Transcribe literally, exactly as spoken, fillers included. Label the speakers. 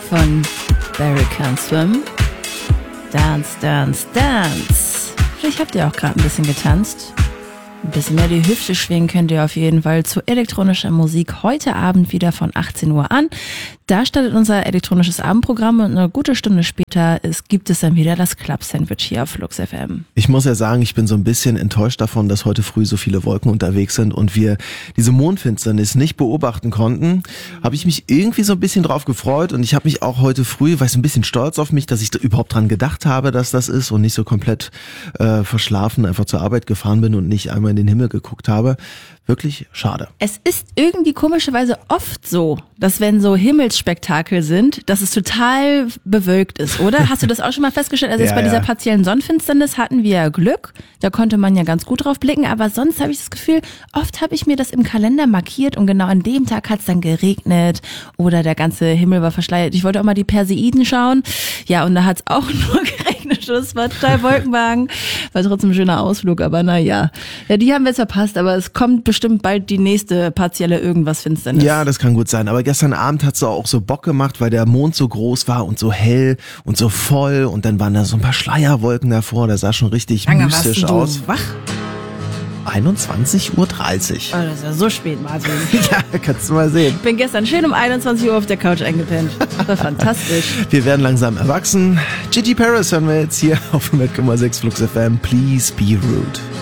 Speaker 1: von Barry Can't Swim. Dance, dance, dance. Vielleicht habt ihr auch gerade ein bisschen getanzt. Ein bisschen mehr die Hüfte schwingen könnt ihr auf jeden Fall zu elektronischer Musik heute Abend wieder von achtzehn Uhr an. Da startet unser elektronisches Abendprogramm und eine gute Stunde später ist, gibt es dann wieder das Club-Sandwich hier auf Flux F M.
Speaker 2: Ich muss ja sagen, ich bin so ein bisschen enttäuscht davon, dass heute früh so viele Wolken unterwegs sind und wir diese Mondfinsternis nicht beobachten konnten. Habe ich mich irgendwie so ein bisschen drauf gefreut und ich habe mich auch heute früh, war ich so ein bisschen stolz auf mich, dass ich da überhaupt dran gedacht habe, dass das ist und nicht so komplett äh, verschlafen einfach zur Arbeit gefahren bin und nicht einmal in den Himmel geguckt habe. Wirklich schade.
Speaker 1: Es ist irgendwie komischerweise oft so, dass wenn so Himmelsspektakel sind, dass es total bewölkt ist, oder? Hast du das auch schon mal festgestellt? Also
Speaker 2: ja,
Speaker 1: jetzt bei
Speaker 2: ja.
Speaker 1: dieser partiellen Sonnenfinsternis hatten wir ja Glück, da konnte man ja ganz gut drauf blicken, aber sonst habe ich das Gefühl, oft habe ich mir das im Kalender markiert und genau an dem Tag hat es dann geregnet oder der ganze Himmel war verschleiert. Ich wollte auch mal die Perseiden schauen, ja, und da hat es auch nur geregnet, das war total Wolkenwagen, war trotzdem ein schöner Ausflug, aber naja, ja, die haben wir jetzt verpasst, aber es kommt bestimmt bald die nächste partielle Irgendwas-Finsternis.
Speaker 2: Ja, das kann gut sein. Aber gestern Abend hat es auch so Bock gemacht, weil der Mond so groß war und so hell und so voll. Und dann waren da so ein paar Schleierwolken davor. Das sah schon richtig
Speaker 1: Lange
Speaker 2: mystisch
Speaker 1: warst du
Speaker 2: aus.
Speaker 1: wach?
Speaker 2: einundzwanzig Uhr dreißig.
Speaker 1: Oh, das ist ja so spät, Martin.
Speaker 2: Ja, kannst du mal sehen.
Speaker 1: Ich bin gestern schön um einundzwanzig Uhr auf der Couch eingepennt. Das war fantastisch.
Speaker 2: Wir werden langsam erwachsen. Gigi Paris hören wir jetzt hier auf hundert Komma sechs Flux F M. Please be rude.